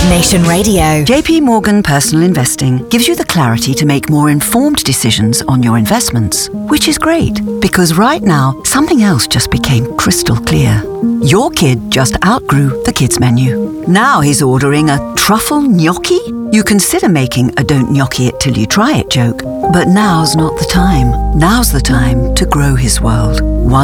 Nation Radio. JP Morgan Personal Investing gives you the clarity to make more informed decisions on your investments, which is great because right now something else just became crystal clear. Your kid just outgrew the kids menu. Now he's ordering a truffle gnocchi? You consider making a don't gnocchi it till you try it joke, but now's not the time. Now's the time to grow his world.